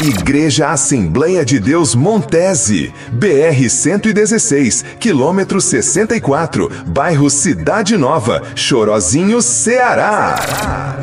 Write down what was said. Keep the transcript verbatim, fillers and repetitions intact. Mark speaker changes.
Speaker 1: Igreja Assembleia de Deus Montese, B R cento e dezesseis, quilômetro sessenta e quatro, bairro Cidade Nova, Chorozinho, Ceará.